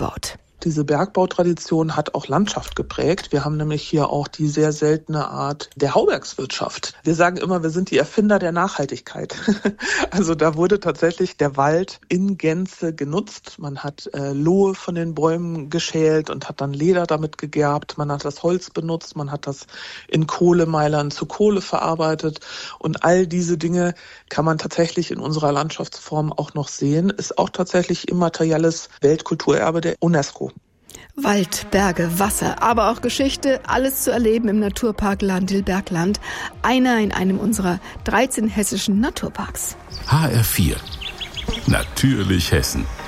umgebaut. Diese Bergbautradition hat auch Landschaft geprägt. Wir haben nämlich hier auch die sehr seltene Art der Haubergswirtschaft. Wir sagen immer, wir sind die Erfinder der Nachhaltigkeit. Also da wurde tatsächlich der Wald in Gänze genutzt. Man hat Lohe von den Bäumen geschält und hat dann Leder damit gegerbt. Man hat das Holz benutzt, man hat das in Kohlemeilern zu Kohle verarbeitet. Und all diese Dinge kann man tatsächlich in unserer Landschaftsform auch noch sehen. Ist auch tatsächlich immaterielles Weltkulturerbe der UNESCO. Wald, Berge, Wasser, aber auch Geschichte, alles zu erleben im Naturpark Landl-Bergland, einer in einem unserer 13 hessischen Naturparks. HR4. Natürlich Hessen.